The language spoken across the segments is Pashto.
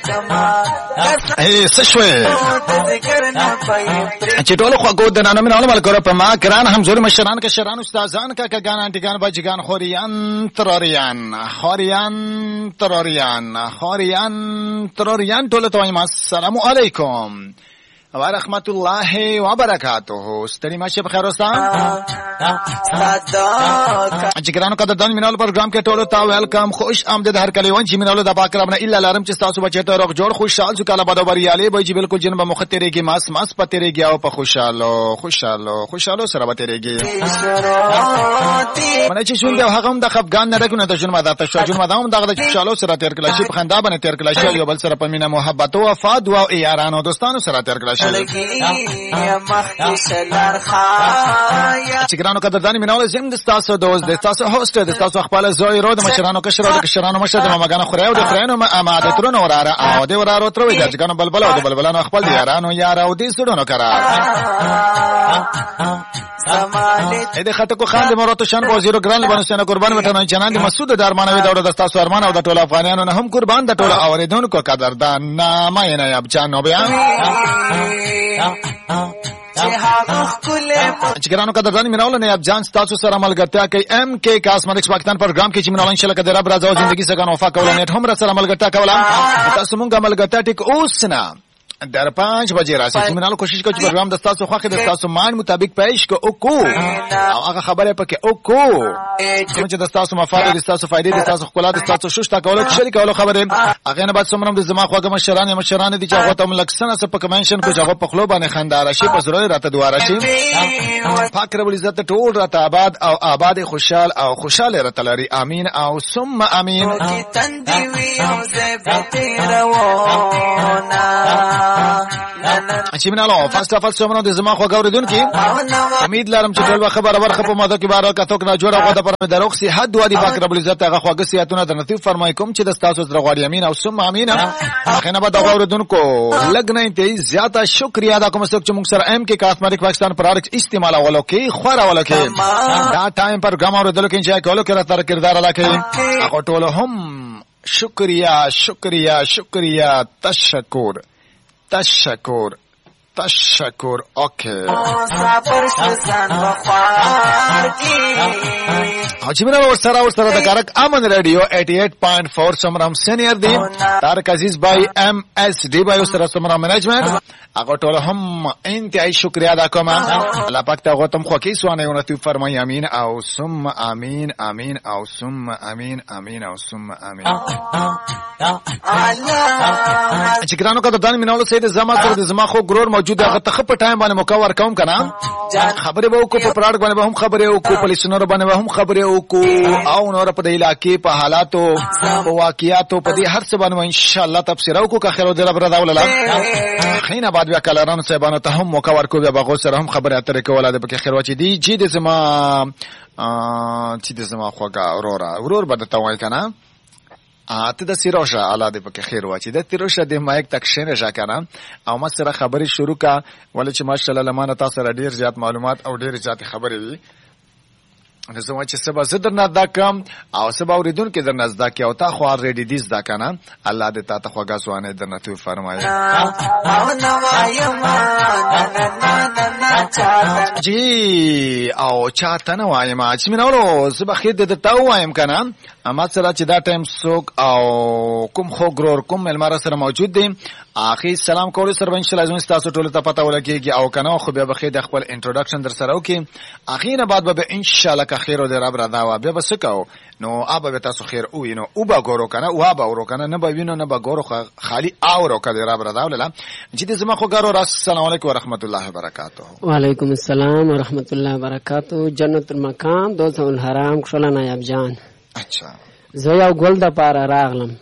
سشوي چې ټول خو کو د نن من علماء کړه په ما کران هم زور مشران کا شران استادان کا ګان انټګان بچګان خوريان تروريان ټول ته وایم السلام علیکم ورحمت الله وبرکاته. ستړي ماشه بخیر اوسه. جګرانو قدردان مینال پروګرام کې ټولو ته ویلکم، خوش آمدید هر کله وان چې مینالو د پاک ربنا الا لارم چې تاسو بچی ته روغ جوړ خوشحال شو کله بادو بریالي به چې بالکل جنب مختريږي ماس پتريږي او په خوشاله سره بتريږي. منه چې شون د هغه هم د خفګان نه ډکونه د جنب عادت شو جنب هم د خوشاله سره تیر کړل شي، په خندا باندې تیر کړل شي، یو بل سره په مینه محبت او وفاد او یارانو دوستانو سره تیر کړل شي. چګرانو قدردانی میناول زم د تاسو دوست د تاسو هوست د تاسو خپل زوی رو د مشرانو کشرانو مشه د مګانو خورایو د فرانو ما عادتونو وراره او د وراره تروي د ځګانو بلبل او د بلبلانو خپل یارانو یار او د سړونو قرار اې د خټکو خان د مراتو شان وزیر ګران لبنان قربان وټنه جنان د مسعود درمانوي د تاسو ارمان او د ټول افغانانو نه هم قربان د ټول اوریدونکو قدردان نامه نه اب جانو بیا چګرانو قدردانی میناول نه اب جان تاسو سره ملګرتیا کوي ام کې کاسمیټکس پاکستان پروګرام کې چې میناول ان شاء الله کده رب راځو ژوندۍ څنګه وفا کول نه هم سره ملګرتیا کوله تاسو مونږه ملګرتیا ټیک اوس نه در 5 بجې راځي چې میناول کوشش کوي چې پروګرام د تاسو خوخه د تاسو مان مطابق پېښ کو او کو او هغه خبره پکې او کو چې د تاسو مفاد د تاسو فائدې د تاسو خپل د تاسو شوشتا کولو شریک کولو خبره هغه نه بعد سمرم د زما خوګه مشران دي چې هغه ته ملکسنه څه پک منشن کو چې هغه په خلو باندې خندار شي په ضرورت راته دواره شي پاک رب عزت ټول راته آباد او آباد خوشاله راته لري امين او ثم امين چې مینالو فاست اف سمونو د زما خو غوړدون کې امید لرم چې ټول خبره ورخه په ماده کې بار کتوک نه جوړه غوډه پر دروغ سي حد وادي پاک رب العزت هغه خوګه سیاتونه د نصیب فرمای کوم چې د تاسو زړه غواړي امين او ثم امين خنه به د غوړدون کو لګنې ته زیاته شکریا ادا کوم چې موږ سره ام کې کاسمیټک پاکستان پروډکټ استعمال اولو کې خورا اولو کې دا ټایم پر ګام اور دلو کې چې کولو کې تر کردار ادا کوي هغه ټول هم شکریا تشکر اوکے چې موږ ورسره د کارک امن رادیو 88.4 سمرام سینیئر دی تارک عزیز بھائی ایم ایس ڈی بھائی سره سمرام منیجمنت هغه ټول هم انتهای شکریا ادا کوم الله پاک ته غوتم خو کې سوانه یو نتیب فرمای امین او ثم امین او ثم امین او ثم امین چې ګرانو کده دان میناولو سید زما کړ د زما خو ګرور موجود هغه ته په ټایم باندې مکور کوم کنه خبره به کو په پراډ باندې هم خبره کو په لسنور باندې هم خبره کو او نور په علاقې په حالاتو په واقعیاتو په دې هر څه باندې ان شاء الله تفسیر او کو که خیر دل بر داول الله خینه بعد بیا کلران صاحبانو ته هم مکور کو بیا بغو سره هم خبره اترې کوله د پکې خیر واچي دی چې د زما خوګه ورور بده توای کنه ته د سیروشه الله دې پکې خیر واچي د تیروشه د مایک تک شنه ژکانه او ما سره خبري شروع کا ولې چې ماشاءالله لمانه تاسو سره ډیر زیات معلومات او ډیر زیات خبرې وي زما چې سبا زدر نه دا کم او سبا اوریدون کې در نزدا کې او تا خو already دیس دا کنه الله دې تا ته خوګه سوانه در نتو فرمایي جی او چاته نه وایم چې میناولو سبا خیر دې ته وایم کنه اما سره چې دا ټایم سوق او کوم خو ګرور کوم ملمار سره موجود دي اخی سلام کول سره ان شاء الله زموږ تاسو ټول ته پته ولګيږي او کنه خو به بخیر د خپل انټروډکشن در سره وکي اخیره بعد به ان شاء الله که خیر او د رب رضا و به وسکاو نو ابا به تاسو خیر او نو او با ګورو کنه او با ورو کنه نه به وینو نه به ګورو خالی اورو کده رب رضا ولله چې دې زما خو ګورو السلام علیکم ورحمت الله وبرکاتہ وعلیکم السلام ورحمت الله وبرکاتہ جنت المقام دوست الحرام کښلا نایب جان اچھا زه یو ګل د پاره راغلم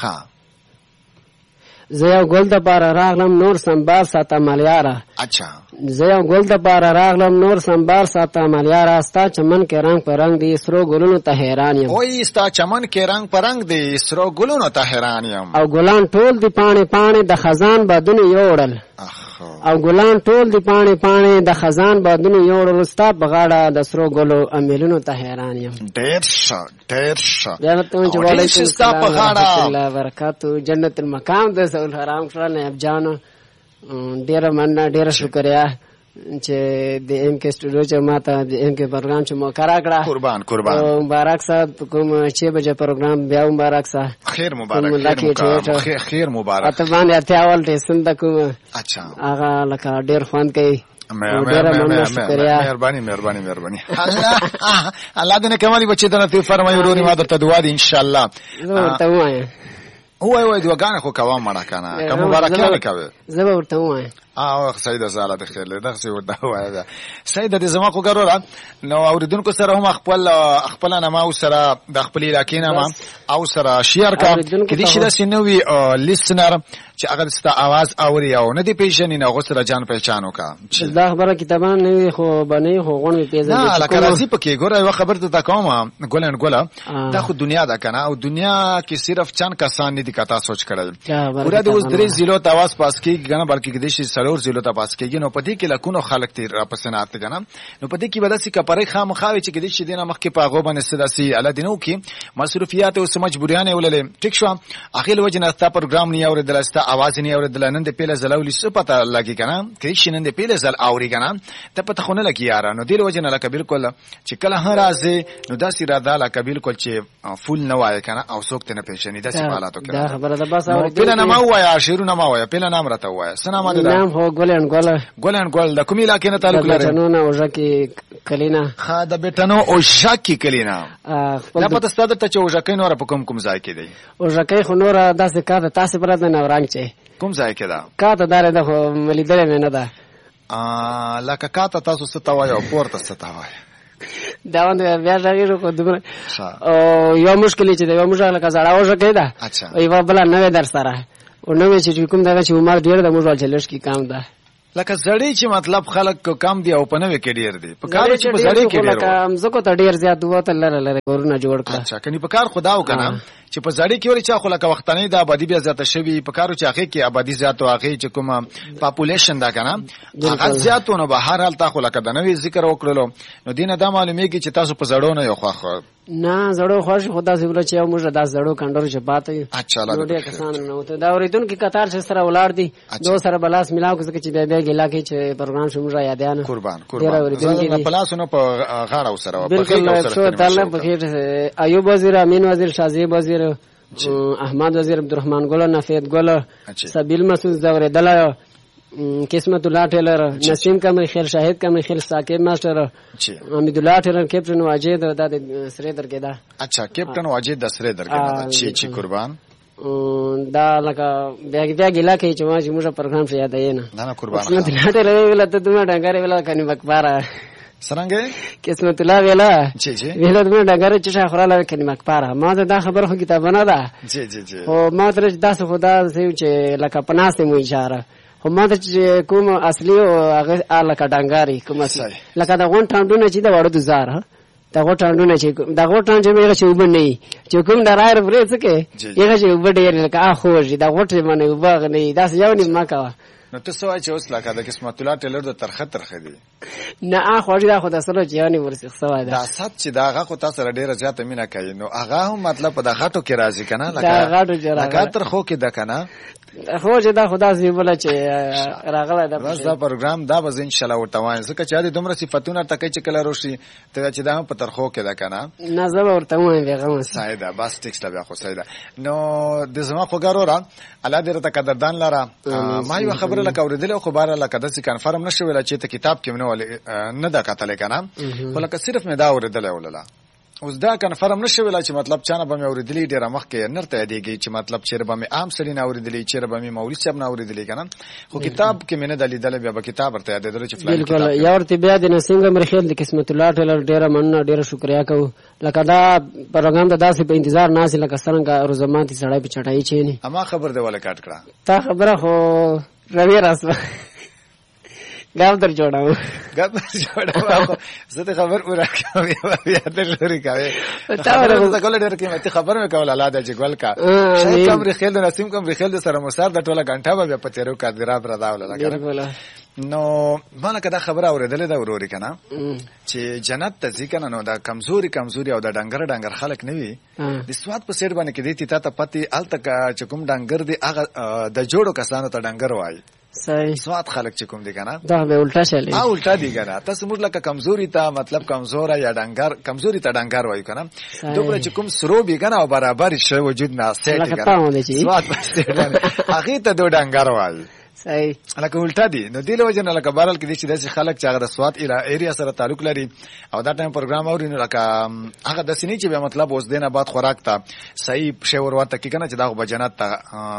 زه یو ګل د پاره راغلم نور سنبال ساته ملیاره اچھا زه یو ګل د پاره راغلم نور سنبال ساته ملیاره ستا چمن کې رنگ په رنگ دي سرو ګلونو ته حیران یم وای ستا چمن کې رنگ په رنگ دي سرو ګلونو ته حیران یم او ګلان ټول دي پاڼې د خزان بادونه یوړل او ګلان ټول دی پاڼې پاڼې د خزان بادونو یوړل ستا په غاړه د سرو ګلو امیلونو ته حیران یم. ډېر ښه بیا ورته وایم چې وعلیکم السلام ورحمة الله وبرکاتو. جنت المقام د سول حرام کړه نیب جانو ډېره مننه ډېره شکریا چې د ام کې سټوډیو چې ما ته د ام کې پروګرام چې موقع راکړه. قربان مبارک صاحب کوم 6 بجې پروګرام بیا مبارک صاحب. خیر مبارک اته باندې اتیا ول ټیسن د کوم اچھا هغه لکه ډېر خوند کوي. مهرباني الله دې کمالي بچی ته فرمایي ورونی ما ته دعا دي ان شاء الله. ورته وایم وای دعاګانې خو کوم مړه کنه کوم مبارکانه کوي زه ورته وایم. سید زاله د خیر له دغه ورته وای سید دې زما خو ګرور نو اوریدونکو سره هم خپل نامه او سره د خپل علاقې نامه او سره شیر کا کدي چې د سينوي لیسنر چې هغه ست आवाज اوري او نه دی پیژنې نه غوسره جان پہچانو کا دا خبره کتابان نه خو باندې خو غون پیژنې نه لکه راځي پکې ګوره یو خبر ته کومه ګولن دا خو دنیا ده کنه او دنیا کې صرف چند کسان نه دي کتا سوچ کړل پورا د اوس درې زیلو ته आवाज پاس کیږي کنه بلکې کې د شي سلور زیلو ته پاس کیږي نو پدې کې لکونو خلک تیر را پسنات کنه نو پدې کې بداسي کپړې خامخاوي چې د شي دینه مخ کې پاغو باندې سداسي ال دینو کې مصروفیات او مجبوریان ولله ټیک شو اخیل وجنه ستا پروګرام نه اوریدل ستا आवाज نه اوریدل نن د پیله زلولې څه پته لګی کنه کې شي نن د پیله زل اوري کنه ته پته خونه لګی یار نو دل وجنه لکه بالکل چې کله هر راځي نو داسې را ده لکه بالکل چې فول نه وای کنه او څوک ته نه پېښنی داسې حالاتو کې دا خبره ده بس اور پیله نه ما وای شیرونه ما وای پیله نام راته وای سلام علیکم نام هو ګولن د کومې علاقې نه تعلق لري بیٹنو نه اوژکی کلینا خا د بیٹنو اوژکی کلینا دا پته ستاسو ته چې اوژکی نور په کوم ځای کې دی اوژکی خو نور داسې کار تاسو پر نه ورانګ چي کوم ځای کې دا کاته دار ده خو ملیدل نه ده لکه کاته تاسو ستوای او پورته ستوای دا باندې بیا راغیرو کو دغه او یو مشکل چې دا یو مشکل لکه زړه اوژکی ده یو بل نه در سره او نو چې کوم دا چې عمر ډیر د موږ چلش کی کام ده لکه زړی چې مطلب خلک کم دی او پنوي کې ډیر دی په کار چې په زړی کې ډیر لکه زکو ته ډیر زیات وته لره ورونه جوړ کړه اچھا کني په کار خداو کنه چې په زړی کې ورې چا خو لکه وختنې د آبادی بیا زیاته شوی په کارو چې هغه کې آبادی زیاتو هغه چې کوم پاپولیشن دا کنه هغه زیاتونه به هر حال تا خو لکه د نوې ذکر وکړلو نو دینه دا معلومیږي چې تاسو په زړو نه یو خو نه زړو خوښ خدا سي بل چې موږ دا زړو کندرو چې پاتې اچھا الله دې کسان نه وته دا اوریدون کې قطار سره ولار دي دو سره بلاس ملاو چې بیا ګلا کې چې پروګرام شوم را یادانه قربان زه پلاسونو په غاړه وسره په خیر سره تعالی په خیر ایوب وزیر امین وزیر شازیب وزیر احمد وزیر عبدالرحمن ګل نفید ګل سبیل مسعود زور دلا قسمت الله ټیلر نسیم کمر خیر شاهد کمر خیر ثاقب ماستر حمید الله ټیلر کیپټن واجد د سره درګه دا اچھا کیپټن واجد د سره درګه چی قربان دا لکه بیا ګلا کې چې موږ پروګرام شي یاد نه قربان قسمت الله ټیلر ویل ته دوه ډنګره ویل کني مکبره سرنګه قسمت الله ویلا جی ویل دوه ډنګره چې خراله کني مکبره ما دا خبر خو کتابونه ده جی او ما تر داسه خدا سې چې لکه پناسه مو اشاره خو ما ته کوم اصلي او هغه لکه ډنګاري کوم اصلي لکه دا غون ټاندونه چې دا وړو د زار دا غون ټاندونه چې دا غون ټاند چې موږ چې وبني چې کوم درای رې څه یغه چې وبډې لکه اخو چې دا غوټه باندې وبغني دا یو نه ما کا نو ته سوای چې اوس لکه د قسمت الله ټیلر د ترخه دی نه اخو دا خو د سره چياني ورسې سوای دا سات چې دا هغه خو تاسو ډیره زیاته مینا کوي نو هغه هم مطلب په د غټو کې راځي کنه لکه تر خو کې د کنه خو چې دا خدا سي بوله چې راغله دا پروګرام دا به ان شاء الله ورته وای ځکه چې د دومره صفاتونه ټکې چې کله روشي ته چې دا په ترخو کې دا کنه نه زه ورته وایم بیغه سایدا بس ټیکس بیا خو سایدا نو د زما خو ګارو الله دې ته قدردان لاره ما یو خبره لکه اوریدل خو بار لکه د څه کنفرم نشو ویل چې ته کتاب کې نه دا کتل کنه ولکه صرف مې دا اوریدل ولاله اوس دا کنفرم نشو ویل چې مطلب چانه به مې اوریدلې ډیره مخ کې نرته دیږي چې مطلب چیرې به مې عام سړی نه اوریدلې چیرې به مې مولوی صاحب نه اوریدلې کنه خو کتاب کې مې نه دلیدل بیا به کتاب ورته یادېدل چې فلان بالکل یا ورته بیا د نسنګ مرخیل د قسمت الله ټیلر ډیره مننه ډیره شکریا کوو لکه دا پروګرام د داسې په انتظار ناس لکه څنګه روزماتي سړی په چټای چینی اما خبر دی ولا کټ کړه تا خبره خو روي راسه غاب در جوړاو غاب جوړاو زه ته خبر ورکوم بیا ته لوري کوي تا کول ډېر کې مته خبر مې کول الله د جګول کا شاید کوم رخیل د نسیم کوم رخیل سره مسار د ټوله غنټه به په تیرو کا درا پر داول لګا نو مانه کدا خبره اوریدلې دا وروري کنه چې جنت ته ځکه نو دا کمزوري او دا ډنګر خلک نه وي د سواد په سیر باندې کې دي ته پتی التک چې کوم ډنګر دی هغه د جوړو کسانو ته ډنګر وای صحیح سواد خلک چې کوم دي کنه دا به الټا شلې الټا دي کنه تاسو موږ لکه کمزوري ته مطلب کمزور یا ډنګر کمزوري ته ډنګر وای کنه دوبره چې کوم سرو بي کنه او برابر شي وجود نه سیټ کنه سواد په سیر باندې هغه ته دو ډنګر وای صحیح لکه الټا دي نو دی له وجه نه لکه بارل کې دي چې داسې خلک چې هغه د سواد ایریا سره تعلق لري او دا ټایم پروګرام اوري نو لکه هغه د سینې چې به مطلب اوس دینه بعد خوراک ته صحیح شی ورواته کې کنه چې دا بجنات ته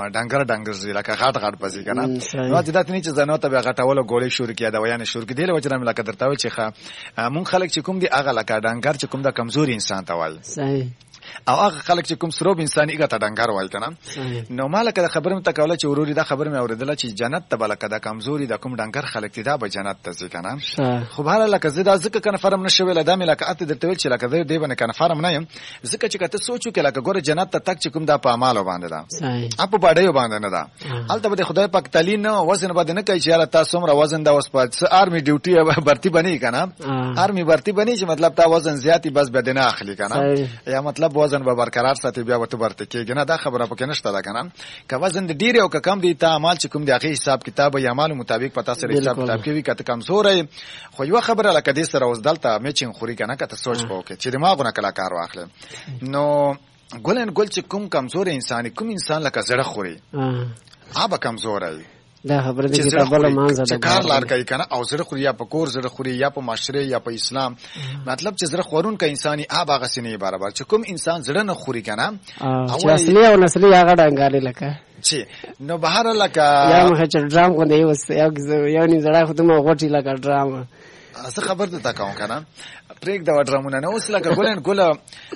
ډنګر زی لکه غاټ پسې کنه نو چې دا تنې چې زنه ته به غټول غوړې شروع کیه دا ویان شروع کې دی له وجه نه لکه درته چې مونږ خلک چې کوم دي هغه لکه ډنګر چې کوم د کمزوري انسان ته وایي صحیح او هغه خلک چې کوم سروب انساني ګټه ډنګر وای کنه نو مالک د خبرم ته کوله چې وروري دا خبر مې اوریدله چې جنت ته بلکه د کمزوري د کوم ډنګر خلک ته دا به جنت ته ځي کنه خو بهر لکه زدا ځکه کنه فرم نشوي له دامه لکه اته درته ویل چې لکه دې باندې کنه فرم نه يم ځکه چې کته سوچو کې لکه ګوره جنت ته تک چې کوم د په اعمالو باندې دا اپ په باډیو باندې نه دا البته به خدای پاک تعالی نه وزن باندې نه کوي چې یاره تاسو عمر وزن دا اوس په آرمي ډیوټي برتی بنی کنه آرمي برتی بنی چې مطلب تا وزن زیاتی بس بدنه اخلي کنه یا مطلب وزن به برقرار ساتي بیا وته برته کېږي نه دا خبره پکې نشته ده کنه که وزن د ډیر او که کم دي ته اعمال چې کوم دی هغه حساب کتاب یا اعمال مطابق پتا سره حساب کتاب کوي کته کمزور خو یو خبره لکه دې سره اوس دلته میچینګ خوري کنه کته سوچ پوکې چې دماغونه کلا کار واخلې نو ګل چې کوم کمزور انسان لکه زړه خوري هغه کمزور دی دا خبره دې چې بل مانزه ده کار لار کوي کنه او زړه خوري یا په کور زړه خوري یا په معاشره یا په اسلام مطلب چې زړه خورون کا انساني هغه سینې برابر چې کوم انسان زړه نه خوري کنه او اصلي او نسلي هغه ډنګاري لکه چې نو بهر لکه یا مخه چې ډرام کو دی وس یو نه زړه خو ته مو غوټي لکه ډرام زه خبر ته تاکاو کنه پریک دا ډرامونه نه اوس لکه ګل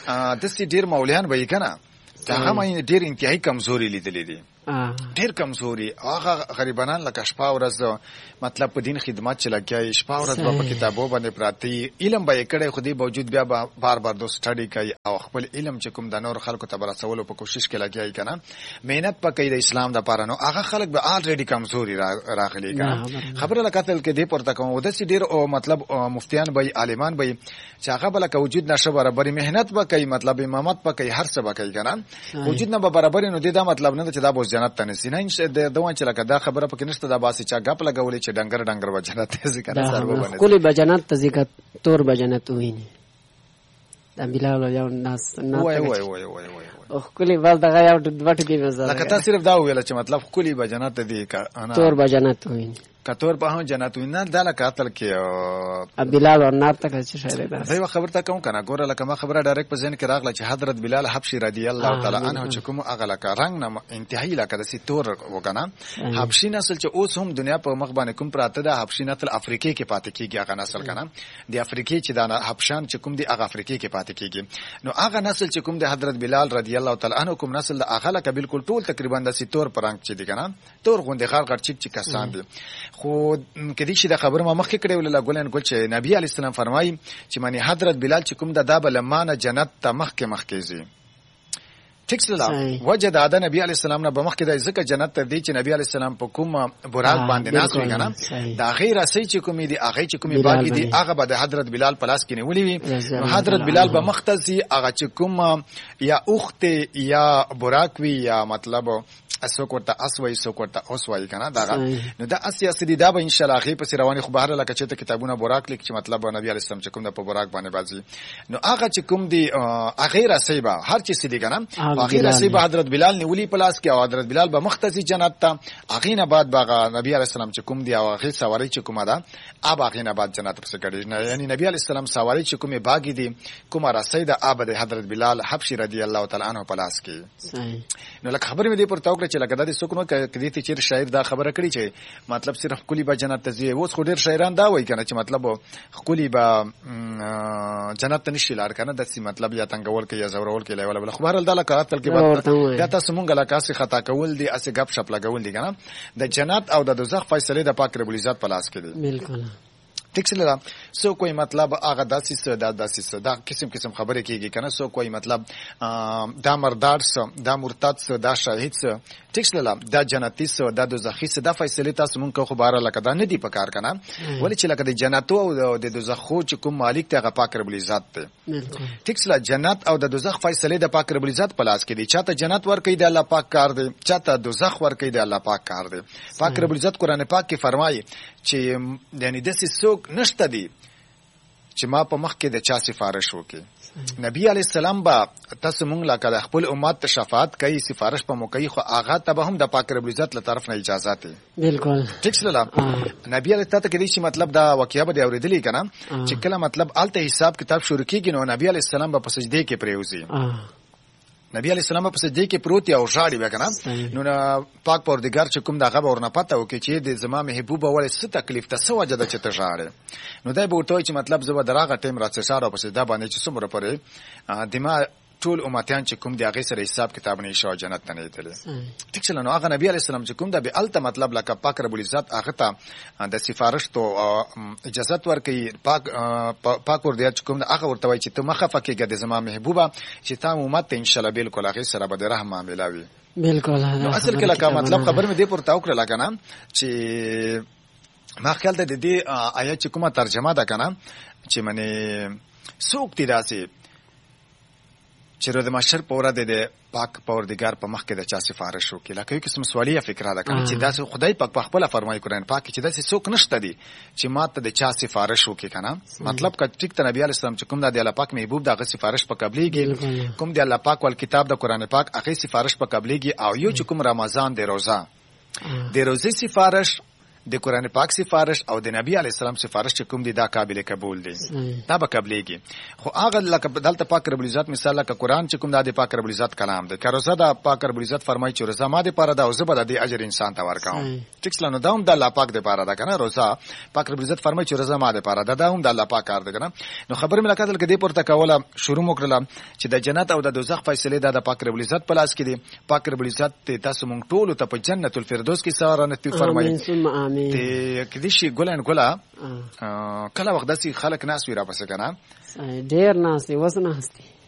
د سي ډیر مولویان به کنه هغه ډیر انتهایی کمزوري لیدلې دي ډیر کمزوري هغه غریبانان لکه شپه ورځ مطلب په دین خدمت چې لګي شپه ورځ په کتابو باندې پراتی علم به کړي خو دې باوجود بیا بار دو سټډي کوي او خپل علم چې کوم د نور خلکو ته برسولو په کوشش کې لګي کنه مهنت پکې د اسلام د پاره نو هغه خلک به الریډي کمزوري راغلي کنه خبره لکاتل کې دې پورته کوم د سي ډیر او مطلب مفتیان به عالمان به چې هغه بل کې وجود نشه برابر مهنت به کوي مطلب امامت به کوي هر څه به کوي کنه وجود نه برابر نو دې دا مطلب نه چې دا بوز جنت ته نسی نه د دوه چې لکه دا خبره پکې نشته دا باسي چې غپ لګولې چې ډنګر و جنت ته ذکر سره وبنه کلی بجنت ته ذکر تور بجنت ویني دا بلال یو ناس وای او کلی بل دغه یو وټ دی مزه لکه تاسو صرف دا ویل چې مطلب کلی بجنت دی کا انا تور بجنت ویني کتور په جنت وینه دا لکه قتل کې بلال او نات ته چې شاعر ده دا خبر ته کوم کنه ګوره لکه ما خبره ډایرکټ په ذهن کې راغله چې حضرت بلال حبشي رضی الله تعالی عنہ چې کوم هغه لکه رنگ نه انتهایی لکه د سیتور وکنه حبشي نسل چې اوس هم دنیا په مخ باندې کوم پراته ده حبشي نسل افریقې کې پاتې کیږي هغه نسل کنه د افریقې چې د حبشان چې کوم دی هغه افریقې کې پاتې کیږي نو هغه نسل چې کوم د حضرت بلال رضی الله تعالی عنہ کوم نسل د هغه لکه بالکل ټول تقریبا د سیتور پرنګ چې دی کنه تور غوندې غړ چې کسان دي خو کدي چې د خبر ما مخکې کړې ول ګولن ګل چې نبی علی السلام فرمایي چې معنی حضرت بلال چې کوم د دابه لمانه جنت ته مخکې زی ټیک سلام وجد اده نبی علی السلام نه بمخکې د ذکر جنت ته دی چې نبی علی السلام په کوم براق باندې ناس وی کنه دا غیر سي چې کوم دی هغه چې کوم باقي دی هغه به د حضرت بلال پلاس کې نیولې وي نو حضرت بلال به مختصي هغه چې کوم یا اوخت یا براق وی یا مطلب اسوک ورته اسوي سوک ورته اوسوي کنه دا نو دا اساسي دا به ان شاء الله غي په رواني خو بهر لکه چې ته کتابونه براق لیک چې مطلب نبی عليه السلام چې کوم د په براق باندې بازي نو هغه چې کوم دی غیر سیبا هر چی سي دي کنه غیر سیبا حضرت بلال نیولي پلاس کې او حضرت بلال به مختصي جنت ته اغینه بعد باغ نبی عليه السلام چې کوم دی او غي سواری چې کومه ده اب اغینه بعد جنت په سګړي نه یعنی نبی عليه السلام سواری چې کومه باغ دي کومه رسید اب د حضرت بلال حبشي رضی الله تعالی عنہ پلاس کې نو لکه خبر مې دی پر توګه چې لکه د سکونو کدي ته چیر شاعر دا خبره کړي چې مطلب صرف کلی به جنت ته ځي اوس خو ډیر شاعران دا وایي کنه چې مطلب کلی به جنت ته نشي لار کنه د سی مطلب یا تنګول کې یا زورول کې لیول خو بهر دلته راتل کې دا تاسو مونږ لا کاسه خطا کول دي اسه غب شپ لګول دي کنه د جنت او د دوزخ فیصله د پاک رب العزت په لاس کې دي بالکل ٹھیک سره سو کوئی مطلب هغه داسې څه دا قسم خبره کیږي کنه سو کوئی مطلب دا مردار څه دا مرتد څه دا شهید څه ٹھیک سره دا جنتی څه دا دوزخی څه دا فیصله تاسو مونږ خو بار لکه دا نه دی پکار کنه ولی چې لکه د جنتو او د دوزخو چې کوم مالک ته هغه پاک رب العزت ته ٹھیک سره جنت او د دوزخ فیصله د پاک رب العزت په لاس کې دي چاته جنت ورکړي د الله پاک کار دی چاته دوزخ ورکړي د الله پاک کار دی پاک رب العزت قران پاک کې فرمایي چې یعنی د څه نشته دی چې ما په مخ کې د چا سفارش وکړي نبی علی السلام با تاسو مونږ لا کړه خپل امت ته شفاعت کوي سفارش په موقعي خو هغه ته به هم د پاک رب العزت له طرف نه اجازه ته بالکل ٹھیک سلام نبی علی ته کې چې مطلب دا واقعیا به اوریدلی کنه چې کله مطلب الته حساب کتاب شروع کیږي نو نبی علی السلام په سجده کې پریوزي نبی علیہ السلام په سجده کې پروت او ژاړي وکنه نو پاک پروردگار چې کوم دغه ورنه پته وکي چې د زما محبوب ولې څه تکلیف ته څه وجه ده چې ته ژاړې نو دای به ورته چې مطلب زه به دراغه ټیم راڅشاره په سجده باندې چې څومره پرې دماغ ټول امتیان چې کوم دی هغه سره حساب کتاب نه شو جنت ته نه تللی ټیک چلنو هغه نبی علیہ السلام چې کوم دا به الته مطلب لکه پاک رب العزت هغه ته د سفارش تو اجازه ورکړي پاک ور دی چې کوم هغه ورته وای چې ته مخه فکیګه د زما محبوبه چې تا امت ان شاء الله بالکل هغه سره به رحم عاملاوي بالکل نو اصل کې لکه مطلب خبر مې دی پورته وکړه لکه نه چې ما خیال ته د دې آیت چې کومه ترجمه ده کنه چې منه سوق دی داسي چې د مشر پورا د پاک پروردگار په مخ کې د چا سفارش وکړي لکه یو قسم سوالیه فکر ده کنه چې داسې خدای پاک په خپل فرمایي قرآن پاک چې داسې څوک نشته دي چې ماته د چا سفارش وکړي کنه مطلب که ټیک ته نبی علیه السلام چې کوم د الله پاک محبوب دغه سفارش په قبليږي کوم د الله پاک ول کتاب د قرآن پاک هغه سفارش په قبليږي او یو چې کوم رمضان د روزه سفارش د قرآن پاک سفارش او د نبی علی السلام سفارش کوم دي دا قابل قبول دي دا به قبليږي خو هغه لکه دلته پاک رب العزت مثال لکه قرآن چې کوم د پاک رب العزت کلام دی کروزه د پاک رب العزت فرمایي چې روزه ما د پاره دا او زبر د اجر انسان ته ورکاو ټیک سلام دا هم د الله پاک د پاره دا کنه روزه پاک رب العزت فرمایي چې روزه ما د پاره دا هم د الله پاک کار دی کنه نو خبر مې لکه دلته دې پورته کوله شروع وکړه چې د جنت او د دوزخ فیصله د پاک رب العزت په لاس کې دي پاک رب العزت تاسو مونږ ټول ته په جنت الفردوس کې سره نصیب فرمایي کدي شي ګلن ګلا کله وخت داسي خلک ناس ویرا پس کنه ډیر ناس دي وسنه هستي